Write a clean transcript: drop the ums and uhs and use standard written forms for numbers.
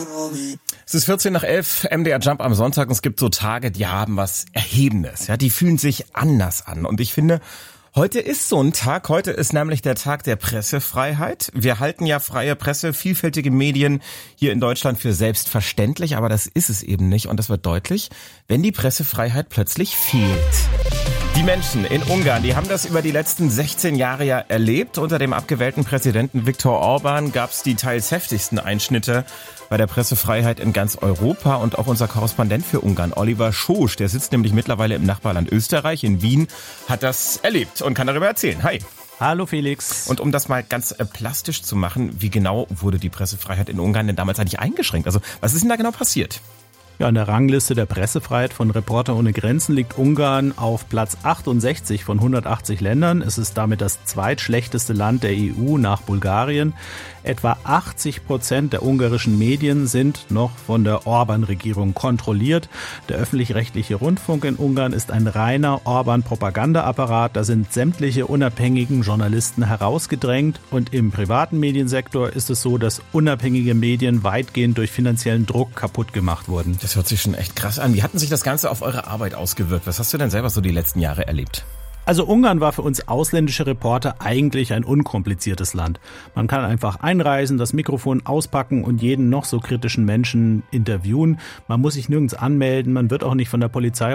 Es ist 11:14, MDR Jump am Sonntag und es gibt so Tage, die haben was Erhebendes. Ja, die fühlen sich anders an. Und ich finde, heute ist so ein Tag. Heute ist nämlich der Tag der Pressefreiheit. Wir halten ja freie Presse, vielfältige Medien hier in Deutschland für selbstverständlich, aber das ist es eben nicht. Und das wird deutlich, wenn die Pressefreiheit plötzlich fehlt. Die Menschen in Ungarn, die haben das über die letzten 16 Jahre ja erlebt. Unter dem abgewählten Präsidenten Viktor Orbán gab es die teils heftigsten Einschnitte bei der Pressefreiheit in ganz Europa. Und auch unser Korrespondent für Ungarn, Oliver Schosch, der sitzt nämlich mittlerweile im Nachbarland Österreich in Wien, hat das erlebt und kann darüber erzählen. Hi. Hallo Felix. Und um das mal ganz plastisch zu machen, wie genau wurde die Pressefreiheit in Ungarn denn damals eigentlich eingeschränkt? Also was ist denn da genau passiert? Ja, in der Rangliste der Pressefreiheit von Reporter ohne Grenzen liegt Ungarn auf Platz 68 von 180 Ländern. Es ist damit das zweitschlechteste Land der EU nach Bulgarien. Etwa 80% der ungarischen Medien sind noch von der Orbán-Regierung kontrolliert. Der öffentlich-rechtliche Rundfunk in Ungarn ist ein reiner Orbán-Propagandaapparat. Da sind sämtliche unabhängigen Journalisten herausgedrängt. Und im privaten Mediensektor ist es so, dass unabhängige Medien weitgehend durch finanziellen Druck kaputt gemacht wurden. Das hört sich schon echt krass an. Wie hat denn sich das Ganze auf eure Arbeit ausgewirkt? Was hast du denn selber so die letzten Jahre erlebt? Also Ungarn war für uns ausländische Reporter eigentlich ein unkompliziertes Land. Man kann einfach einreisen, das Mikrofon auspacken und jeden noch so kritischen Menschen interviewen. Man muss sich nirgends anmelden, man wird auch nicht von der Polizei